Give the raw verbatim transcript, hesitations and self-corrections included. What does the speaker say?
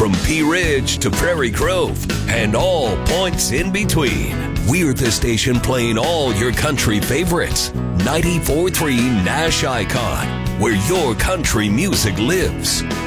from Pea Ridge to Prairie Grove and all points in between. We're the station playing all your country favorites. ninety-four point three Nash Icon, where your country music lives.